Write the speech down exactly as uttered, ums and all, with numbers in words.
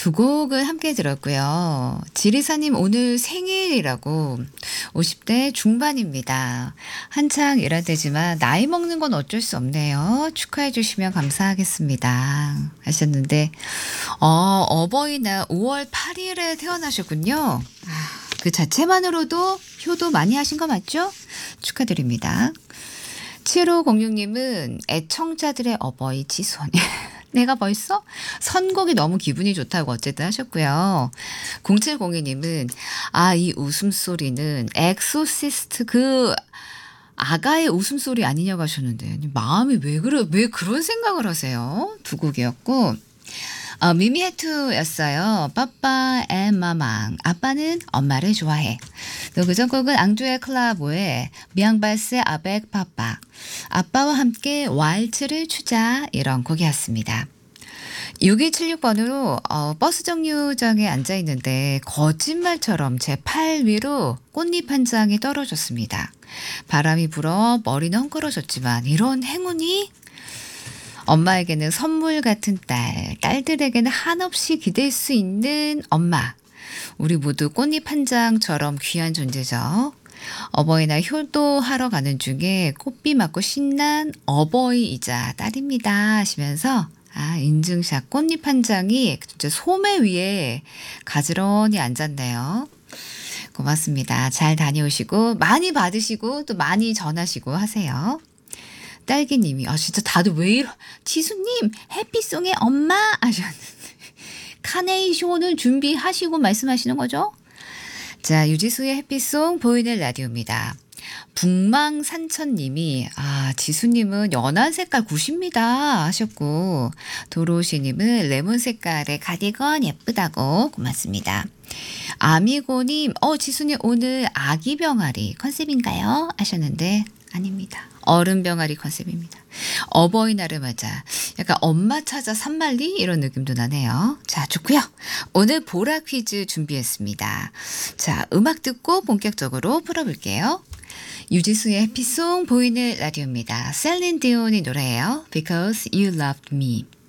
두 곡을 함께 들었고요. 지리사님 오늘 생일이라고 오십 대 중반입니다. 한창 일할 때지만 나이 먹는 건 어쩔 수 없네요. 축하해 주시면 감사하겠습니다. 하셨는데 어, 어버이날 오월 팔일에 태어나셨군요. 아, 그 자체만으로도 효도 많이 하신 거 맞죠? 축하드립니다. 칠오공육님은 애청자들의 어버이 지손. 내가 벌써 선곡이 너무 기분이 좋다고 어쨌든 하셨고요. 공칠공이님은 아, 이 웃음소리는 엑소시스트 그 아가의 웃음소리 아니냐고 하셨는데 마음이 왜 그래 왜 그런 생각을 하세요? 두 곡이었고 어, 미미해투였어요. 빠빠 앤 마망. 아빠는 엄마를 좋아해. 또 그전 곡은 앙주의 클라보의 미앙발스 아벡 빠빠. 아빠와 함께 왈츠를 추자 이런 곡이었습니다. 육이칠육 번으로 어, 버스 정류장에 앉아 있는데 거짓말처럼 제 팔 위로 꽃잎 한 장이 떨어졌습니다. 바람이 불어 머리는 헝클어졌지만 이런 행운이 엄마에게는 선물 같은 딸, 딸들에게는 한없이 기댈 수 있는 엄마. 우리 모두 꽃잎 한 장처럼 귀한 존재죠. 어버이날 효도하러 가는 중에 꽃비 맞고 신난 어버이이자 딸입니다 하시면서 아, 인증샷 꽃잎 한 장이 진짜 소매 위에 가지런히 앉았네요. 고맙습니다. 잘 다녀오시고 많이 받으시고 또 많이 전하시고 하세요. 딸기님이 아 진짜 다들 왜 이러 지수님 해피송의 엄마 하셨는데 카네이션을 준비하시고 말씀하시는 거죠? 자, 유지수의 해피송 보이는 라디오입니다. 북망산천님이 아 지수님은 연한 색깔 굿입니다 하셨고 도로시님은 레몬 색깔의 가디건 예쁘다고 고맙습니다. 아미고님 어 지수님 오늘 아기 병아리 컨셉인가요? 하셨는데 아닙니다. 어른 병아리 컨셉입니다. 어버이날을 맞아 약간 엄마 찾아 산말리 이런 느낌도 나네요. 자, 좋고요. 오늘 보라 퀴즈 준비했습니다. 자, 음악 듣고 본격적으로 풀어볼게요. 유지수의 해피송 보이는 라디오입니다. 셀린 디온이 노래예요. Because You Loved Me.